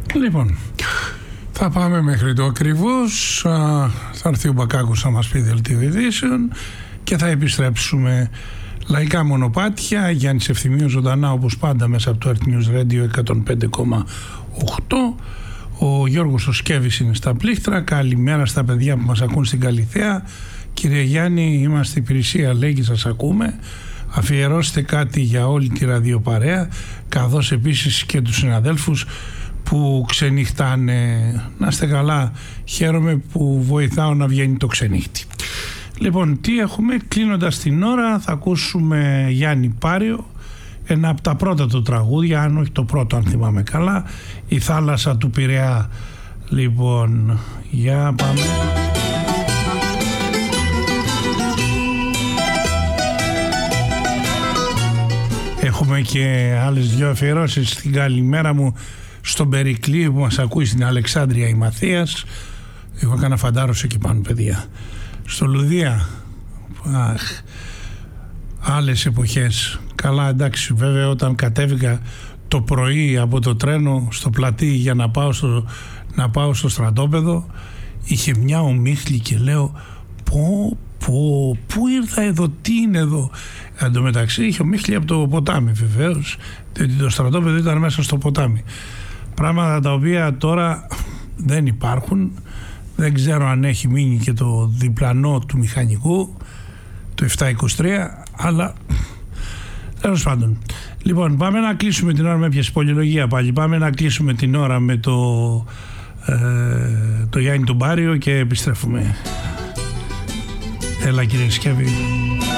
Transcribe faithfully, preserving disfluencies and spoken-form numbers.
Λοιπόν, θα πάμε μέχρι το ακριβώς. Θα έρθει ο Μπακάκος να μας πει δελτίο ειδήσεων και θα επιστρέψουμε. Λαϊκά μονοπάτια, Γιάννης Ευθυμίου ζωντανά όπως πάντα μέσα από το Earth News Radio εκατόν πέντε κόμμα οκτώ. Ο Γιώργος ο Σκέβης είναι στα πλήκτρα. Καλημέρα στα παιδιά που μας ακούν στην Καλιθέα. Κύριε Γιάννη, είμαστε υπηρεσία, λέει, και σας ακούμε. Αφιερώστε κάτι για όλη τη ραδιοπαρέα, καθώς επίσης και τους συναδέλφους που ξενυχτάνε. Να είστε καλά, χαίρομαι που βοηθάω να βγαίνει το ξενύχτη. Λοιπόν, τι έχουμε, κλείνοντας την ώρα θα ακούσουμε Γιάννη Πάριο, ένα από τα πρώτα του τραγούδια, αν όχι το πρώτο αν θυμάμαι καλά, η θάλασσα του Πειραιά. Λοιπόν, για πάμε. Έχουμε και άλλες δύο αφιερώσεις. Στην καλημέρα μου στον Περικλή που μας ακούει στην Αλεξάνδρεια η Μαθίας. Εγώ έκανα φαντάρωση εκεί πάνω, παιδιά. Στο Λουδία, αχ, άλλες εποχές. Καλά, εντάξει, βέβαια όταν κατέβηκα το πρωί από το τρένο στο πλατή για να πάω στο, να πάω στο στρατόπεδο, είχε μια ομίχλη και λέω πω πω, πού ήρθα εδώ, τι είναι εδώ. Εν τω μεταξύ είχε ομίχλη από το ποτάμι βεβαίως, διότι το στρατόπεδο ήταν μέσα στο ποτάμι. Πράγματα τα οποία τώρα δεν υπάρχουν. Δεν ξέρω αν έχει μείνει και το διπλανό του μηχανικού, το επτακόσια είκοσι τρία, αλλά τέλος πάντων. Λοιπόν, πάμε να κλείσουμε την ώρα με πιες πολυλογία πάλι. Πάμε να κλείσουμε την ώρα με το, ε, το Γιάννη τον Πάριο και επιστρέφουμε. Έλα κύριε Σκεύη.